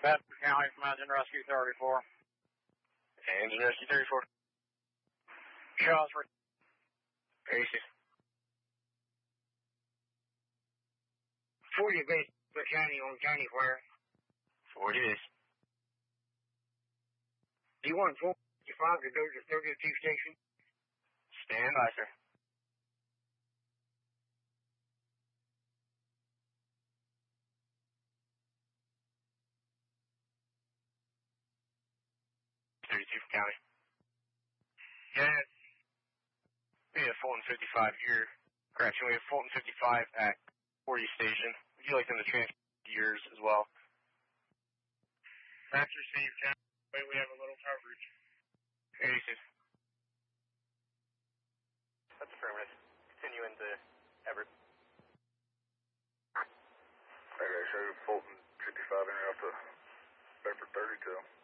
Bedford County from Engine Rescue 34. Engine Rescue 34. Shawsford. Gracious. 40 base for County on County Fire. 40 base. D1 455 to go to 32 station. Stand by, sir. County. Yes. We have Fulton 55 here. Correction, we have Fulton 55 at 40 station. Would you like them to transfer yours as well? That's received, County. We have a little coverage. Gracious. That's affirmative. Continue into Everett. Okay, so Fulton 55 in route to Bedford 32.